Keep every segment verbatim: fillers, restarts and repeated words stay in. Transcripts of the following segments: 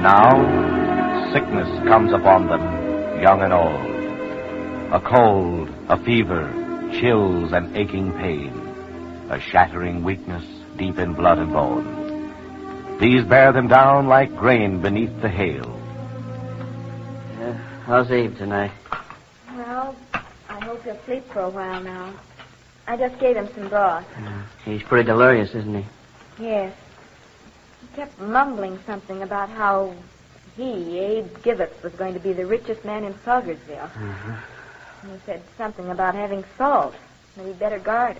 now, sickness comes upon them, young and old. A cold, a fever, chills and aching pain, a shattering weakness deep in blood and bone. These bear them down like grain beneath the hail. Yeah, how's Abe tonight? Well, I hope he'll sleep for a while now. I just gave him some broth. Yeah, he's pretty delirious, isn't he? Yes. He kept mumbling something about how he, Abe Gibbets, was going to be the richest man in Fogersville. Uh-huh. And he said something about having salt, that he'd better guard it.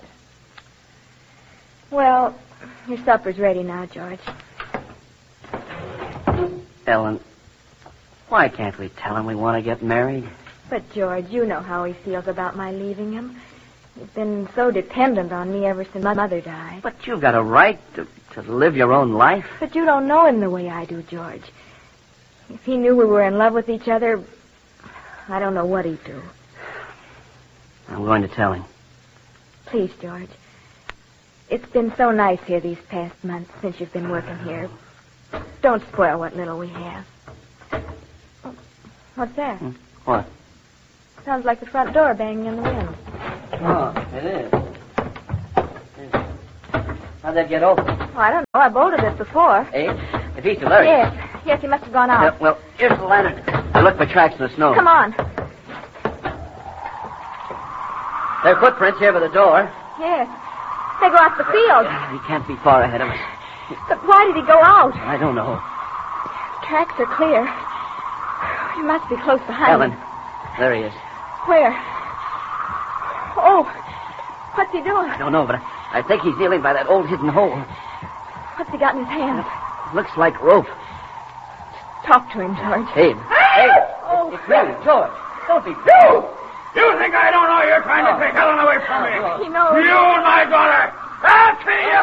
Well, your supper's ready now, George. Ellen, why can't we tell him we want to get married? But, George, you know how he feels about my leaving him. He's been so dependent on me ever since my mother died. But you've got a right to, to live your own life. But you don't know him the way I do, George. If he knew we were in love with each other, I don't know what he'd do. I'm going to tell him. Please, George. It's been so nice here these past months since you've been working here. Don't spoil what little we have. What's that? What? Sounds like the front door banging in the wind. Oh, it is. How'd that get open? Oh, I don't know. I bolted it before. Abe? If he's delirious. Yes. Yes, he must have gone out. Yeah, well, here's the lantern. I look for tracks in the snow. Come on. There are footprints here by the door. Yes. They go out the field. Uh, he can't be far ahead of us. But why did he go out? I don't know. Tracks are clear. He must be close behind Ellen, him. there he is. Where? Oh, what's he doing? I don't know, but I, I think he's kneeling by that old hidden hole. What's he got in his hand? Looks like rope. Talk to him, George. Abe. Abe. Oh. It's me, George. Don't be fool. You think I don't know you're trying to take Helen away from me? He knows. You and my daughter. I'll kill you.